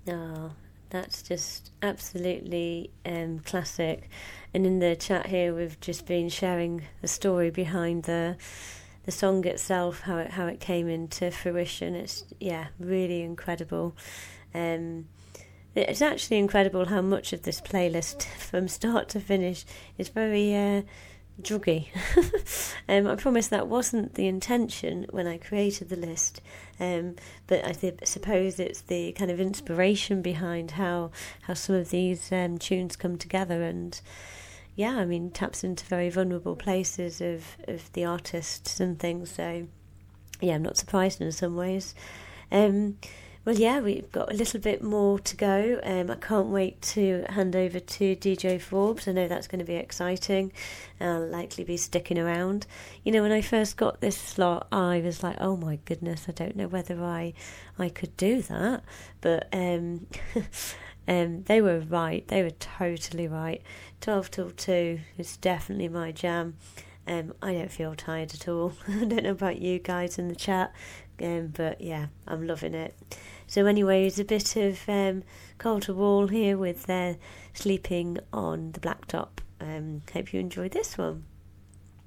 Oh, that's just absolutely classic. And in the chat here, we've just been sharing the story behind the song itself, how it came into fruition. It's really incredible. It's actually incredible how much of this playlist, from start to finish, is very druggy. I promise that wasn't the intention when I created the list, but I suppose it's the kind of inspiration behind how some of these tunes come together, and taps into very vulnerable places of the artists and things. So I'm not surprised in some ways. We've got a little bit more to go. I can't wait to hand over to DJ Forbes. I know that's going to be exciting. I'll likely be sticking around. When I first got this slot, I was like, oh my goodness, I don't know whether I could do that. But they were right. They were totally right. 12 till 2 is definitely my jam. I don't feel tired at all. I don't know about you guys in the chat, but I'm loving it. So anyway, it's a bit of Colter Wall here with Sleeping on the Blacktop. Hope you enjoyed this one.